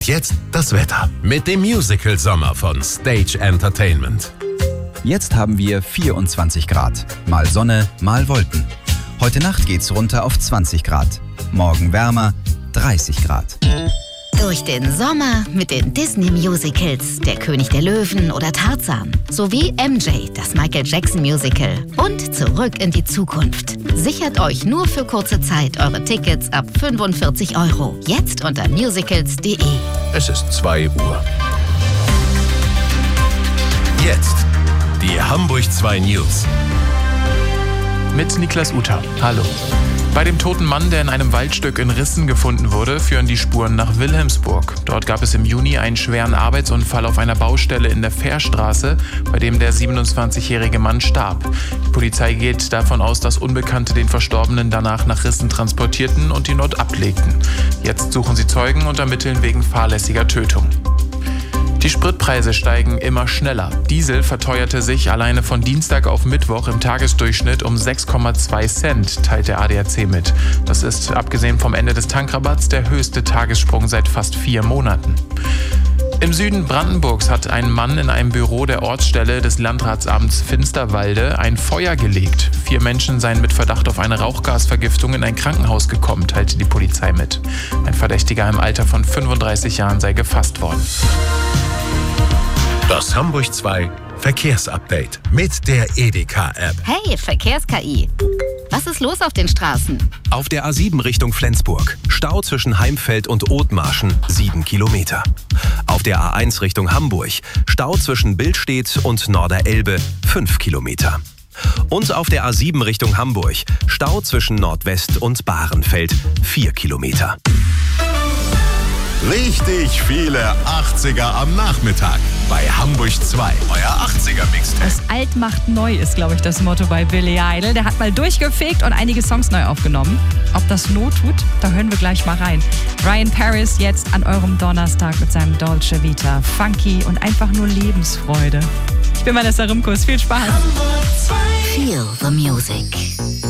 Jetzt das Wetter mit dem Musical-Sommer von Stage Entertainment. Jetzt haben wir 24 Grad. Mal Sonne, mal Wolken. Heute Nacht geht's runter auf 20 Grad. Morgen wärmer, 30 Grad. Durch den Sommer mit den Disney-Musicals, Der König der Löwen oder Tarzan, sowie MJ, das Michael Jackson-Musical und Zurück in die Zukunft. Sichert euch nur für kurze Zeit eure Tickets ab 45 €. Jetzt unter musicals.de. Es ist 2 Uhr. Jetzt die Hamburg 2 News. Mit Niklas Uta. Hallo. Bei dem toten Mann, der in einem Waldstück in Rissen gefunden wurde, führen die Spuren nach Wilhelmsburg. Dort gab es im Juni einen schweren Arbeitsunfall auf einer Baustelle in der Fährstraße, bei dem der 27-jährige Mann starb. Die Polizei geht davon aus, dass Unbekannte den Verstorbenen danach nach Rissen transportierten und ihn dort ablegten. Jetzt suchen sie Zeugen und ermitteln wegen fahrlässiger Tötung. Die Spritpreise steigen immer schneller. Diesel verteuerte sich alleine von Dienstag auf Mittwoch im Tagesdurchschnitt um 6,2 Cent, teilt der ADAC mit. Das ist, abgesehen vom Ende des Tankrabatts, der höchste Tagessprung seit fast 4 Monaten. Im Süden Brandenburgs hat ein Mann in einem Büro der Ortsstelle des Landratsamts Finsterwalde ein Feuer gelegt. 4 Menschen seien mit Verdacht auf eine Rauchgasvergiftung in ein Krankenhaus gekommen, teilte die Polizei mit. Ein Verdächtiger im Alter von 35 Jahren sei gefasst worden. Das Hamburg 2 Verkehrsupdate mit der Edeka-App. Hey, Verkehrs-KI. Was ist los auf den Straßen? Auf der A7 Richtung Flensburg. Stau zwischen Heimfeld und Othmarschen, 7 Kilometer. Auf der A1 Richtung Hamburg. Stau zwischen Billstedt und Norderelbe, 5 Kilometer. Und auf der A7 Richtung Hamburg. Stau zwischen Nordwest und Bahrenfeld, 4 Kilometer. Richtig viele 80er am Nachmittag bei Hamburg 2. Euer 80er-Mixtape. Das Alt macht neu ist, glaube ich, das Motto bei Billy Idol. Der hat mal durchgefegt und einige Songs neu aufgenommen. Ob das Not tut, da hören wir gleich mal rein. Ryan Paris jetzt an eurem Donnerstag mit seinem Dolce Vita. Funky und einfach nur Lebensfreude. Ich bin Vanessa Rimkus. Viel Spaß. Feel the music.